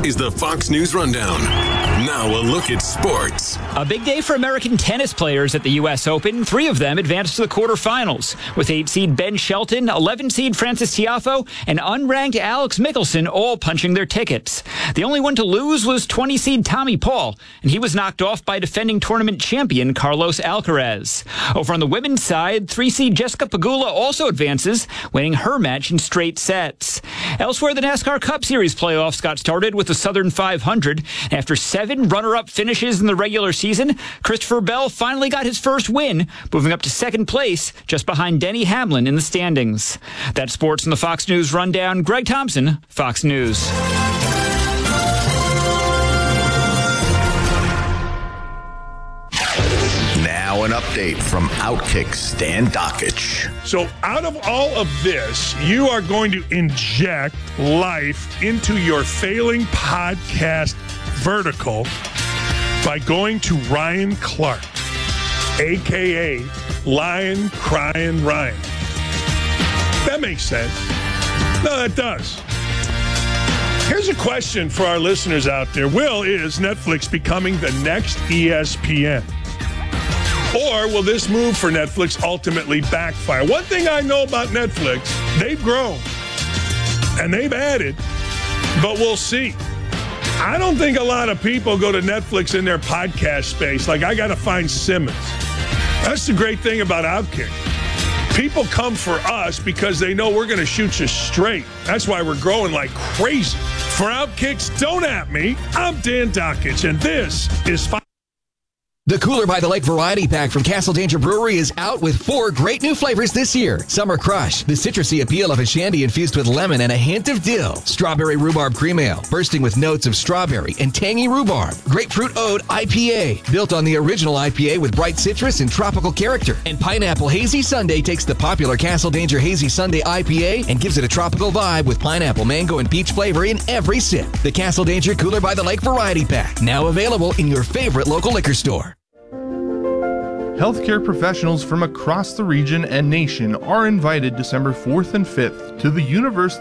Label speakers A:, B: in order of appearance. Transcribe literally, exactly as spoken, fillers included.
A: is the Fox News Rundown. Now a look at sports.
B: A big day for American tennis players at the U S Open. Three of them advanced to the quarterfinals, with eight seed Ben Shelton, eleven seed Frances Tiafoe, and unranked Alex Michelsen all punching their tickets. The only one to lose was twenty seed Tommy Paul, and he was knocked off by defending tournament champion Carlos Alcaraz. Over on the women's side, three seed Jessica Pegula also advances, winning her match in straight sets. Elsewhere, the NASCAR Cup Series playoffs got started with the Southern five hundred. After seven runner-up finishes in the regular season, Christopher Bell finally got his first win, moving up to second place, just behind Denny Hamlin in the standings. That's sports in the Fox News Rundown. Greg Thompson, Fox News.
C: Now an update from Outkick Stan Dockich.
D: So out of all of this, you are going to inject life into your failing podcast vertical by going to Ryan Clark, a k a. Lion Crying Ryan. That makes sense. No, that does. Here's a question for our listeners out there. Will, is Netflix becoming the next E S P N? Or will this move for Netflix ultimately backfire? One thing I know about Netflix, they've grown and they've added, but we'll see. I don't think a lot of people go to Netflix in their podcast space. Like, I got to find Simmons. That's the great thing about Outkick. People come for us because they know we're going to shoot you straight. That's why we're growing like crazy. For Outkick's Don't At Me, I'm Dan Dockich, and this is Fox.
E: The Cooler by the Lake Variety Pack from Castle Danger Brewery is out with four great new flavors this year. Summer Crush, the citrusy appeal of a shandy infused with lemon and a hint of dill. Strawberry Rhubarb Cream Ale, bursting with notes of strawberry and tangy rhubarb. Grapefruit Ode I P A, built on the original I P A with bright citrus and tropical character. And Pineapple Hazy Sundae takes the popular Castle Danger Hazy Sundae I P A and gives it a tropical vibe with pineapple, mango, and peach flavor in every sip. The Castle Danger Cooler by the Lake Variety Pack, now available in your favorite local liquor store.
F: Healthcare professionals from across the region and nation are invited December fourth and fifth to the University